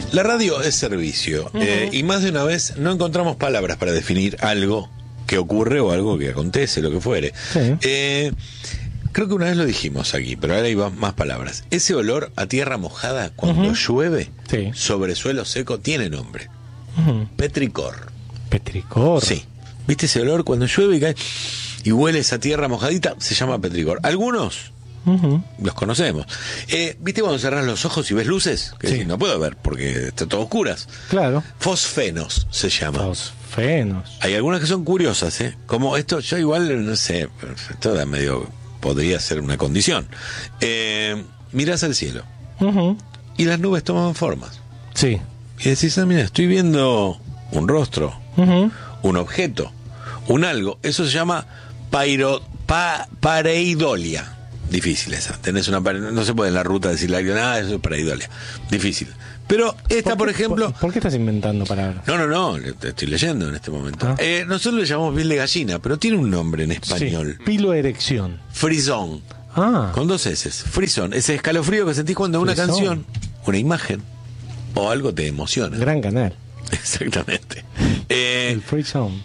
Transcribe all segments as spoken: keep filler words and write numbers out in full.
La radio es servicio, uh-huh. eh, y más de una vez no encontramos palabras para definir algo que ocurre o algo que acontece, lo que fuere. Sí. Eh, creo que una vez lo dijimos aquí, pero ahora hay más palabras. Ese olor a tierra mojada cuando uh-huh. llueve sí. sobre suelo seco tiene nombre. Uh-huh. Petricor. Petricor. Sí. ¿Viste ese olor cuando llueve y cae y huele esa tierra mojadita? Se llama petricor. Algunos uh-huh. los conocemos. Eh, ¿Viste cuando cerrás los ojos y ves luces? Que sí. no puedo ver porque está todo oscuras. Claro. Fosfenos se llama. Fosfenos. Hay algunas que son curiosas, ¿eh? Como esto, yo igual, no sé, esto da medio, podría ser una condición. Eh, mirás al cielo uh-huh. y las nubes toman formas. Sí. Y decís, ah, mira, estoy viendo un rostro, uh-huh. un objeto, un algo. Eso se llama pairo, pa, pareidolia. Difícil esa. Tenés una pare... No se puede en la ruta decirle nada, ah, eso es pareidolia. Difícil. Pero esta, por, ¿Por qué, ejemplo... Por, ¿Por qué estás inventando palabras? No, no, no, estoy leyendo en este momento. Ah. Eh, nosotros le llamamos piel de gallina, pero tiene un nombre en español. Sí. Piloerección. Frisón. Ah. Con dos S. Frisón. Ese escalofrío que sentís cuando una Frisón. Canción, una imagen o algo te emociona. Gran canal. Exactamente. Eh, El Frisón.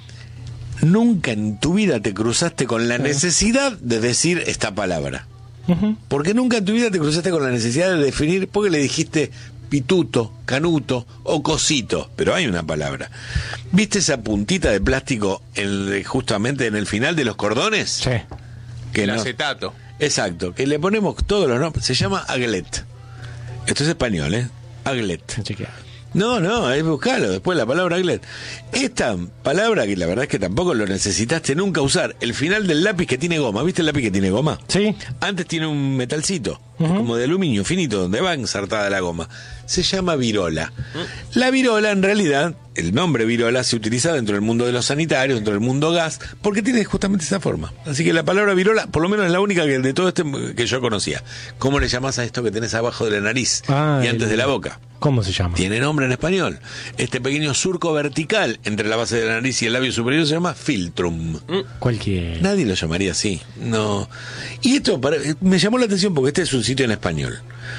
Nunca en tu vida te cruzaste con la necesidad de decir esta palabra. Uh-huh. Porque nunca en tu vida te cruzaste con la necesidad de definir, porque le dijiste pituto, canuto o cosito, pero hay una palabra. ¿Viste esa puntita de plástico en, justamente en el final de los cordones? Sí. Que el no, acetato. Exacto, que le ponemos todos los nombres. Se llama aglet. Esto es español, ¿eh? Aglet. No, no, ahí buscalo, después la palabra aglet. Esta palabra, que la verdad es que tampoco lo necesitaste nunca usar, el final del lápiz que tiene goma. ¿Viste el lápiz que tiene goma? Sí. Antes tiene un metalcito, uh-huh. como de aluminio finito, donde va ensartada la goma. Se llama virola. Uh-huh. La virola, en realidad, el nombre virola se utiliza dentro del mundo de los sanitarios, dentro del mundo gas, porque tiene justamente esa forma. Así que la palabra virola, por lo menos es la única que de todo este que yo conocía. ¿Cómo le llamás a esto que tenés abajo de la nariz ah, y antes el... de la boca? ¿Cómo se llama? Tiene nombre en español. Este pequeño surco vertical entre la base de la nariz y el labio superior se llama filtrum. Cualquier. Nadie lo llamaría así. No. Y esto para, me llamó la atención porque este es un sitio en español.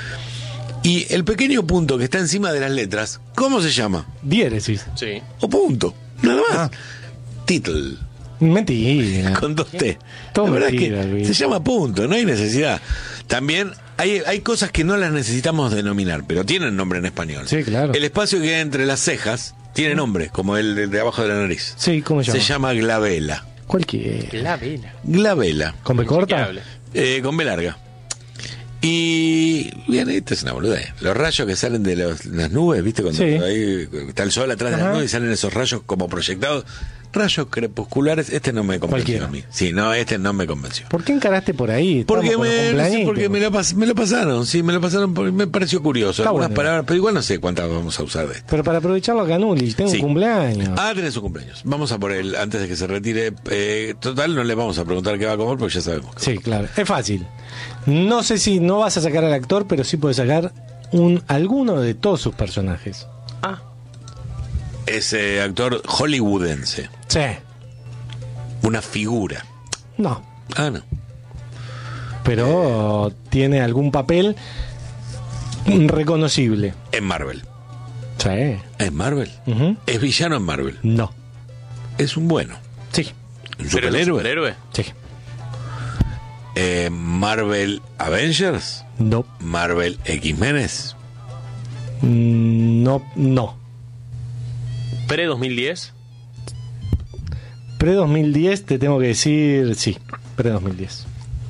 Y el pequeño punto que está encima de las letras, ¿cómo se llama? Diéresis. Sí. O punto. Nada más. Ah. Titl. Mentira. Con dos T. Todo la verdad mentira, es que Luis. se llama punto, no hay necesidad. También hay, hay cosas que no las necesitamos denominar, pero tienen nombre en español. Sí, claro. El espacio que hay entre las cejas tiene nombre, como el de, de abajo de la nariz. Sí, ¿cómo se llama? Se llama glabela. Cualquier. Glabela. Glabela. ¿Con B corta? Eh, con B larga. Y bien, esto es una boludez. Los rayos que salen de los, las nubes, ¿viste? Cuando sí. ahí está el sol atrás de las nubes y salen esos rayos como proyectados. Rayos crepusculares, este no me convenció Cualquiera. a mí. Sí, no, este no me convenció. ¿Por qué encaraste por ahí? Porque, me, no sé, porque me, lo pas, me lo pasaron, sí, me lo pasaron, porque me pareció curioso. Está Algunas bueno. palabras, pero igual no sé cuántas vamos a usar de esto. Pero para aprovecharlo a Canuli, tengo Sí. un cumpleaños. Ah, tenés su cumpleaños. Vamos a por él antes de que se retire. Eh, total, no le vamos a preguntar qué va a comer porque ya sabemos. Sí, claro. Es fácil. No sé si no vas a sacar al actor, pero sí puedes sacar un alguno de todos sus personajes. Ah. Ese actor hollywoodense. Sí. Una figura. No. Ah, no. Pero eh. tiene algún papel reconocible. En Marvel. Sí. ¿En Marvel? Uh-huh. ¿Es villano en Marvel? No. Es un bueno. Sí. ¿Un ¿Pero es un superhéroe? superhéroe? Sí. Eh, ¿Marvel Avengers? No. ¿Marvel X-Men? No, no. ¿Pre dos mil diez? Pre dos mil diez te tengo que decir, sí, pre dos mil diez.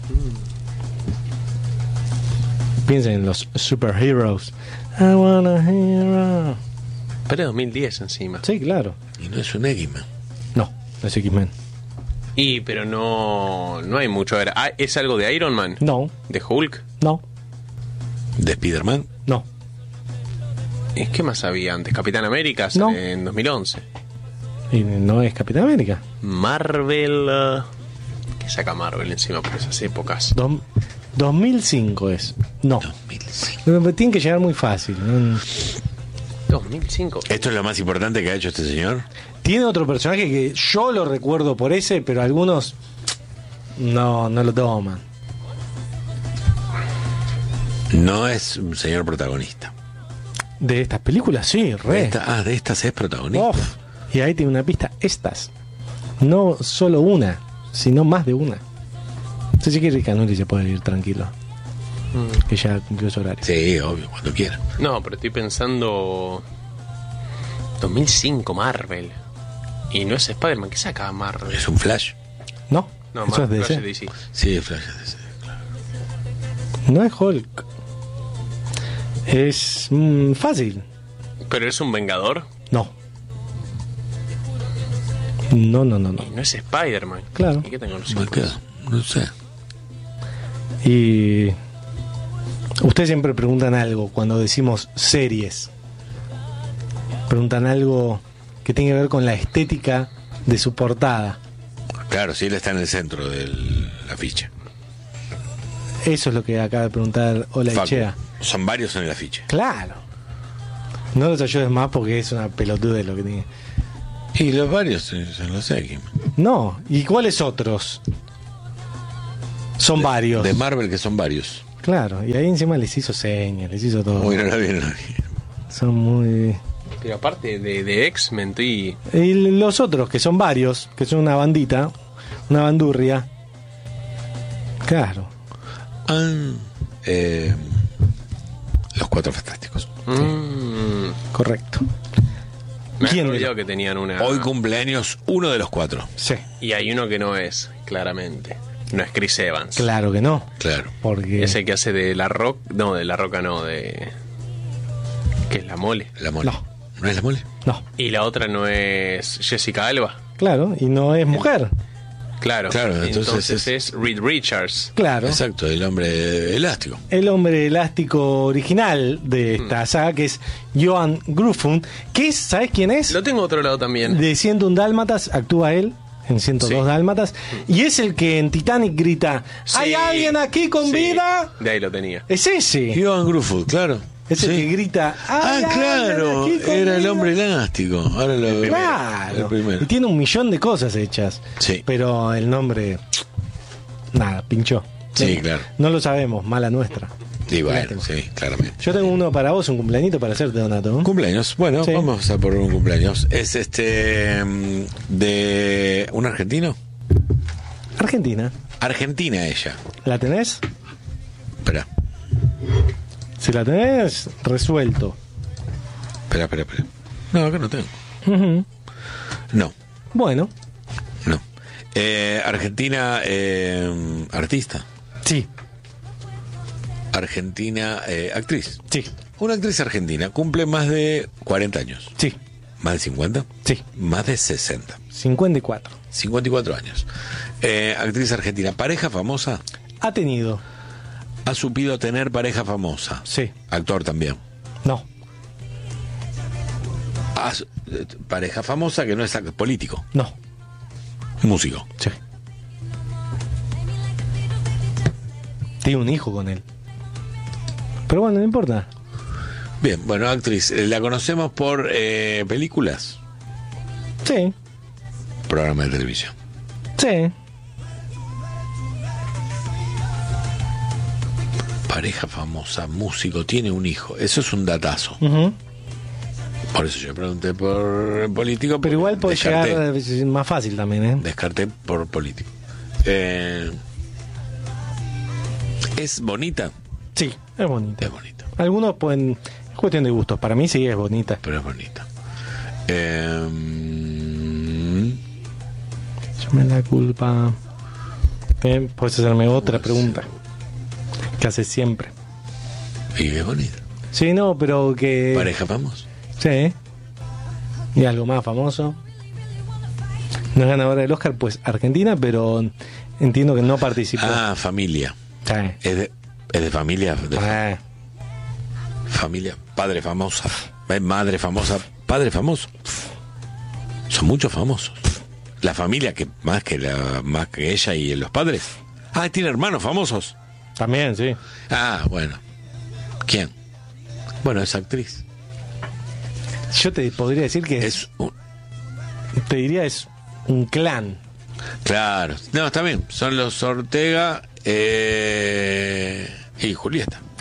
Piensen en los superheroes. I want a hero. Pre dos mil diez encima. Sí, claro. Y no es un X-Men. No, no es X-Men. Y pero no no hay mucho. A ver, ah, ¿es algo de Iron Man? No, ¿De Hulk? no, ¿De Spider-Man? no. ¿Y qué más había antes? Capitán América No. en dos mil once. Y no es Capitán América. Marvel. uh, ¿Qué saca Marvel encima por esas épocas? Dos- dos mil cinco es. No. dos mil cinco. Tiene que llegar muy fácil. ¿no? dos mil cinco. ¿Esto es lo más importante que ha hecho este señor? Tiene otro personaje que yo lo recuerdo por ese, pero algunos no, no lo toman. No es un señor protagonista. De estas películas, sí, re. De esta- ah, de estas es protagonista. Uf, y ahí tiene una pista, estas. No solo una, sino más de una. Entonces sí que Ricanoli se puede ir tranquilo, Mm. que ya cumplió su horario. Sí, obvio, cuando quiera. No, pero estoy pensando... dos mil cinco Marvel. Y no es Spider-Man, ¿qué saca Marvel? Es un Flash. No, No, eso es Marvel de Flash ese. es D C. Sí, Flash es de ese. No es Hulk. Es mm, fácil. ¿Pero es un Vengador? No. No, no, no, no. Y no es Spider-Man. Claro. ¿Y qué tengo los Me cinco? queda, no sé. Y ustedes siempre preguntan algo cuando decimos series. Preguntan algo que tiene que ver con la estética de su portada. Claro, sí, él está en el centro de la ficha. Eso es lo que acaba de preguntar Facu, Olaichea. son varios en el afiche. Claro. No los ayudes más porque es una pelotuda lo que tiene. Y los varios eh, son los X. No, ¿y cuáles otros? Son varios. De Marvel, que son varios. Claro, y ahí encima les hizo señas, les hizo todo. Uy, no la vieron, no la vieron. Son muy... Pero aparte de, de X-Men, estoy... Y los otros, que son varios, que son una bandita, una bandurria. Claro. Ah, eh, los Cuatro Fantásticos. Mm, Correcto. me ¿Quién había de olvidado los- que tenían una... Hoy cumpleaños uno de los cuatro. Sí. Y hay uno que no es, claramente. No es Chris Evans. Claro que no. Claro. Porque... Ese que hace de La Roca... No, de La Roca no, de... ¿Qué es La Mole? La mole. No. ¿No es la mole? No. Y la otra no es Jessica Alba. Claro, y no es mujer. Claro. Claro, entonces entonces, es- es... Reed Richards. Claro. Exacto, el hombre elástico. El hombre elástico original de esta saga, que es Johan Gruffudd, que es, ¿sabes quién es? Lo tengo a otro lado también. De ciento uno Dálmatas, actúa él en ciento dos Sí. Dálmatas, y es el que en Titanic grita, ¿hay Sí. alguien aquí con Sí, vida? De ahí lo tenía. Es ese. Johan Gruffudd, claro. Es el Sí. que grita, Ah, "¿Hay claro, alguien aquí con era el vida?". hombre elástico. Ahora lo el Claro. primero. Y tiene un millón de cosas hechas. Sí. Pero el nombre, nada, pinchó. Sí, No- claro. No lo sabemos, mala nuestra. Y bueno, sí, claramente. Yo tengo uno para vos, un cumpleañito para hacerte, Donato. Un cumpleaños. Bueno, Sí. vamos a por un cumpleaños. Es este mm, de un argentino. Argentina. Argentina ella. ¿La tenés? Espera, Si la tenés, resuelto. espera, espera, espera. No, acá no tengo. Ujú. No, Bueno, no. Eh, Argentina eh, artista. sí, Argentina eh, actriz. sí, Una actriz argentina cumple más de cuarenta años. sí, ¿Más de cincuenta? sí. Más de sesenta. cincuenta y cuatro. cincuenta y cuatro años. Eh, actriz argentina. Pareja famosa. Ha tenido, Ha supido tener pareja famosa. sí, Actor también. no, Ha su- eh, pareja famosa que no es act- político. no, Músico. sí. Tiene un hijo con él. Pero bueno, no importa. Bien, bueno, actriz. Eh, La conocemos por eh, películas, Sí, programa de televisión. sí. Pareja famosa, músico, tiene un hijo. Eso es un datazo. Ujú. Por eso yo pregunté por político. Pero igual puede descarté, llegar eh, más fácil también, ¿eh? Descarté por político. Eh, ¿Es bonita? Sí, es bonita. Es bonita, Algunos pueden... Es cuestión de gustos. Para mí sí es bonita. pero es bonita. Eh, Échame la culpa. Eh, puedes hacerme otra pregunta. Que haces siempre. y es bonita. Sí, no, pero que... Pareja famosa. Sí. Y algo más famoso. No es ganadora del Oscar, pues Argentina, pero entiendo que no participó. Ah, familia. Sí. Es de, es de familia. De Ah, familia. Padre famosa. eh, Madre famosa. Padre famoso. Son muchos famosos. La familia que más que la más que ella y los padres. Ah, tiene hermanos famosos. también, sí. Ah, bueno. ¿Quién? Bueno, es actriz. Yo te podría decir que es, Es un- te diría es un clan. claro. No, está bien. Son los Ortega eh, y Julieta.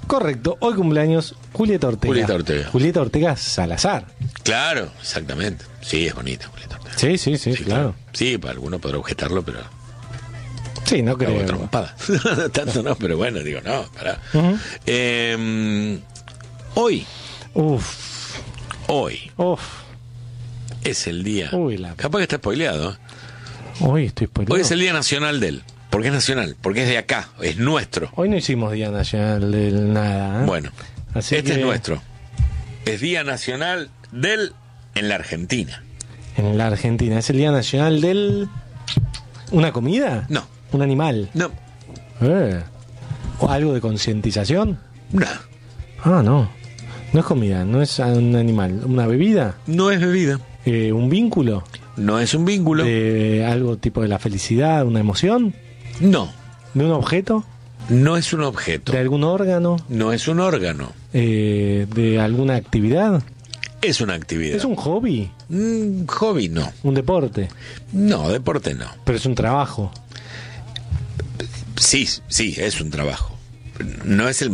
Correcto, hoy cumpleaños Julieta Ortega. Julieta Ortega. Julieta Ortega Salazar. Claro, exactamente. Sí, es bonita Julieta Ortega. Sí, sí, sí, Sí, claro. Sí, para alguno podrá objetarlo, pero... Sí, no Hago creo. trompada. Tanto no, pero bueno, digo, no, pará. Ujú. Eh, hoy, Uf, hoy uf. es el día... Uy, la- Capaz que está spoileado, ¿eh? Hoy estoy spoileado. Hoy es el Día Nacional de él. ¿Por qué es nacional? Porque es de acá, es nuestro. Hoy no hicimos Día Nacional del nada. ¿eh? Bueno, Así este que- es nuestro. Es Día Nacional del en la Argentina. En la Argentina. ¿Es el Día Nacional del... ¿Una comida? No, ¿Un animal? no, Eh. ¿O algo de concientización? no. Ah, no. No es comida, no es un animal. ¿Una bebida? No es bebida, Eh, ¿Un vínculo? no es un vínculo, ¿De algo tipo de la felicidad, una emoción? no, ¿De un objeto? no es un objeto, ¿De algún órgano? no es un órgano, Eh, ¿De alguna actividad? es una actividad. ¿Es un hobby? Mm, hobby no, ¿Un deporte? no, deporte no. Pero es un trabajo. Sí, sí, es un trabajo. No es el